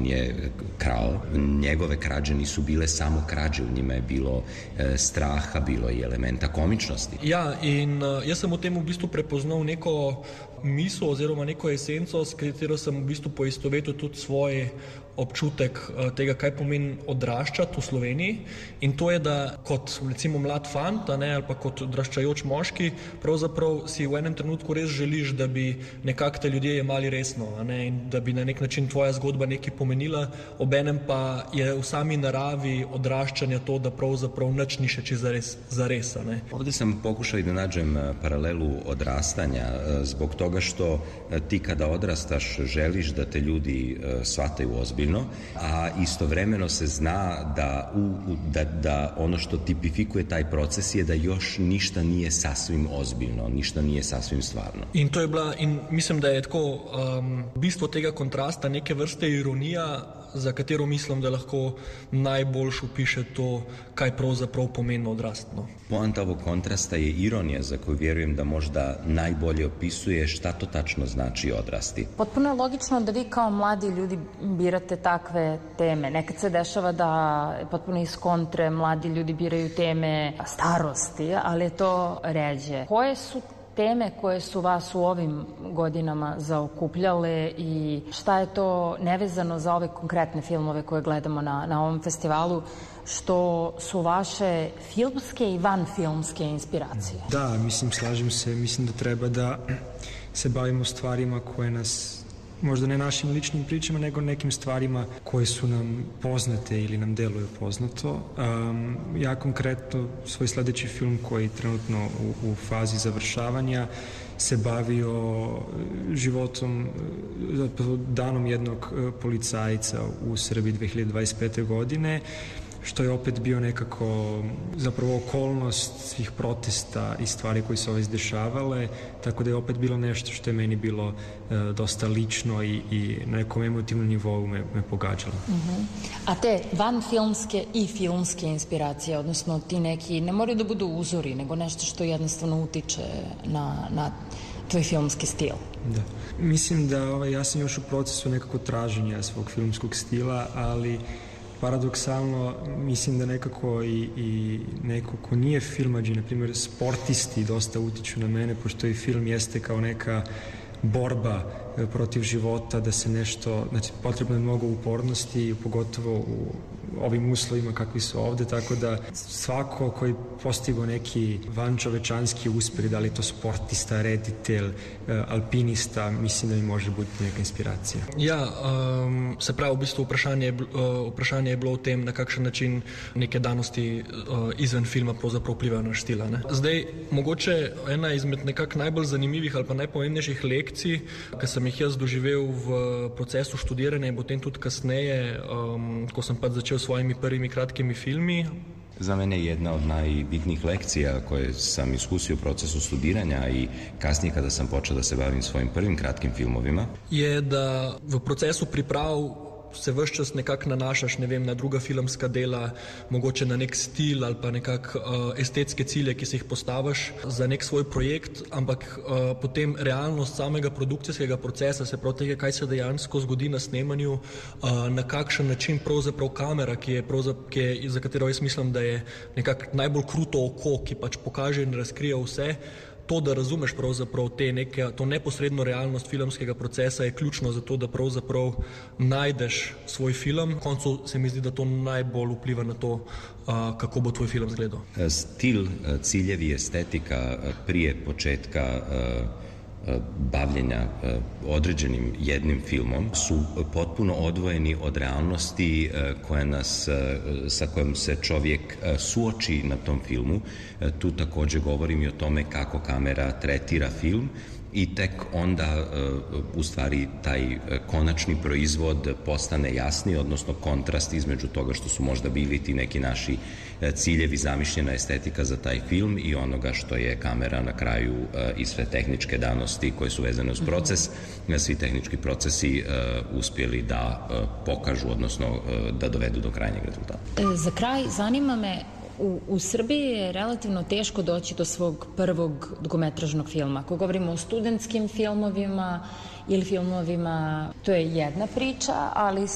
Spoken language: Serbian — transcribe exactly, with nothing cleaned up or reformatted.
je krao. Njegove krađe nisu bile samo krađe, u njima je bilo e, straha, bilo je elementa komičnosti. Ja, in uh, jaz sem v tem v bistvu prepoznal neko misel oziroma neko esenco, s katero sem v bistvu poistovetil tudi svoj občutek uh, tega, kaj pomeni odraščati v Sloveniji. In to je, da kot recimo mlad fant, ne, ali pa kot odraščajoč moški, pravzaprav si v enem trenutku res želiš, da bi nekako te ljudje jemali resno, ne, in da bi na nek način tvoja zgodba nekaj pomenila, obenem pa je v sami naravi odraščanja to, da pravzaprav nič ni še čisto zares, zares, ne. Ovdje sam pokušao i da nađem paralelu odrastanja zbog toga što ti kada odrastaš želiš da te ljudi shvataju ozbiljno, a istovremeno se zna da, u, da, da ono što tipifikuje taj proces je da još ništa nije sasvim ozbiljno, ništa nije sasvim stvarno. In to je bila, in mislim, da je tako um, bistvo tega kontrasta neke vrste ironija, za katero mislim, da lahko najboljš opiše to, kaj pravzaprav pomeni odrastno. Poanta ovog kontrasta je ironija za koju vjerujem da možda najbolje opisuje šta to tačno znači odrasti. Potpuno je logično da vi kao mladi ljudi birate takve teme. Nekad se dešava da potpuno iz kontre mladi ljudi biraju teme starosti, ali je to ređe. Koje su teme koje su vas u ovim godinama zaokupljale i šta je to nevezano za ove konkretne filmove koje gledamo na, na ovom festivalu, što su vaše filmske i vanfilmske inspiracije? Da, mislim, slažem se. Mislim da treba da se bavimo stvarima koje nas, možda ne našim ličnim pričama, nego nekim stvarima koje su nam poznate ili nam deluju poznato. Um, ja konkretno svoj sledeći film koji trenutno u, u fazi završavanja se bavio životom, danom jednog policajca u Srbiji dve hiljade dvadeset pete. godine, što je opet bio nekako zapravo okolnost svih protesta i stvari koji se ove izdešavale, tako da je opet bilo nešto što je meni bilo e, dosta lično i, i na nekom emotivnom nivou me, me pogađalo. Uh-huh. A te vanfilmske i filmske inspiracije, odnosno ti neki, ne moraju da budu uzori, nego nešto što jednostavno utiče na, na tvoj filmski stil. Da. Mislim da ovaj, ja sam još u procesu nekako traženja svog filmskog stila, ali paradoksalno mislim da nekako i, i neko ko nije filmađi, na primjer sportisti dosta utiču na mene, pošto i film jeste kao neka borba protiv života, da se nešto, znači potrebno je mnogo upornosti, pogotovo u ovim uslovima kakvi su ovde, tako da svako koji postigo neki vančovečanski uspeh, da li to sportista, reditelj, alpinista, mislim da mi može biti neka inspiracija. Ja, um, se pravi, v bistvu vprašanje, uh, vprašanje je bilo v tem, na kakšen način neke danosti uh, izven filma pravzaprav vplivajo na štila. Ne? Zdaj, mogoče ena izmed nekako najbolj zanimivih ali pa najpomembnejših lekcij, ki sem jih jaz doživel v procesu študiranja in potem tudi kasneje, um, ko sem pa začel s svojimi prvimi kratkimi filmi. Za mene je jedna od najbitnijih lekcija koje sam iskusio u procesu studiranja i kasnije kada sam počeo da se bavim svojim prvim kratkim filmovima, je da v procesu priprav se vse čas nekako nanašaš, ne vem, na druga filmska dela, mogoče na nek stil ali pa nekak uh, estetske cilje, ki si jih postaviš za nek svoj projekt, ampak uh, potem realnost samega produkcijskega procesa, se pravi tega, kaj se dejansko zgodi na snemanju, uh, na kakšen način pravzaprav kamera, ki je, ki je, za katero jaz mislim, da je nekako najbolj kruto oko, ki pač pokaže in razkrije vse. To, da razumeš pravzaprav te neke, to neposredno realnost filmskega procesa je ključno za to, da pravzaprav najdeš svoj film. V koncu se mi zdi, da to najbolj vpliva na to, kako bo tvoj film izgledal. Stil, ciljevi, estetika prije početka bavljenja određenim jednim filmom su potpuno odvojeni od realnosti koja nas, sa kojom se čovjek suoči na tom filmu. Tu također govorim i o tome kako kamera tretira film i tek onda u stvari taj konačni proizvod postane jasniji, odnosno kontrast između toga što su možda bili ti neki naši ciljevi, zamišljena estetika za taj film i onoga što je kamera na kraju i sve tehničke danosti koje su vezane uz proces, svi tehnički procesi uspjeli da pokažu, odnosno da dovedu do krajnjeg rezultata. Za kraj zanima me, U, u Srbiji je relativno teško doći do svog prvog dugometražnog filma. Ako govorimo o studentskim filmovima ili filmovima, to je jedna priča, ali